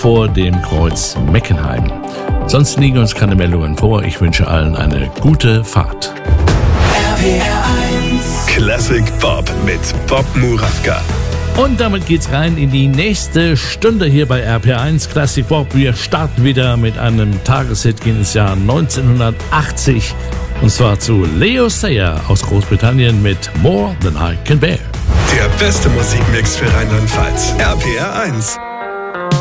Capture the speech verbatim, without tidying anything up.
vor dem Kreuz Meckenheim. Sonst liegen uns keine Meldungen vor. Ich wünsche allen eine gute Fahrt. R P R eins Classic Bob mit Bob Murawka. Und damit geht's rein in die nächste Stunde hier bei R P R eins Classic Bob. Wir starten wieder mit einem Tageshit ins Jahr neunzehnhundertachtzig. Und zwar zu Leo Sayer aus Großbritannien mit More Than I Can Bear. Der beste Musikmix für Rheinland-Pfalz. R P R eins.